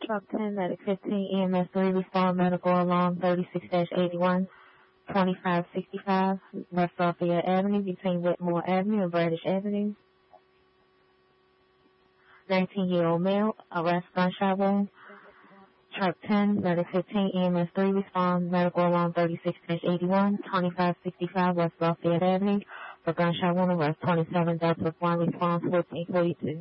Truck 10, Medic 15, EMS 3, respond medical alarm 36-81, 2565, West Lafayette Avenue, between Whitmore Avenue and Bradish Avenue. 19-year-old male, arrest gunshot wound. Truck 10, Medic 15, EMS 3, respond medical alarm 36-81, 2565, West Lafayette Avenue, for gunshot wound, arrest 27 deaths with 1 response 1442.